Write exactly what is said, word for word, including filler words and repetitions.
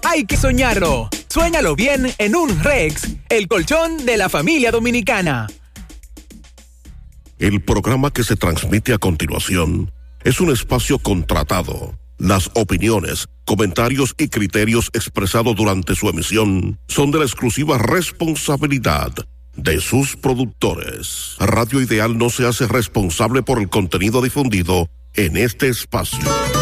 hay que soñarlo. Suéñalo bien en un Rex, el colchón de la familia dominicana. El programa que se transmite a continuación es un espacio contratado. Las opiniones, comentarios y criterios expresados durante su emisión son de la exclusiva responsabilidad de sus productores. Radio Ideal no se hace responsable por el contenido difundido en este espacio.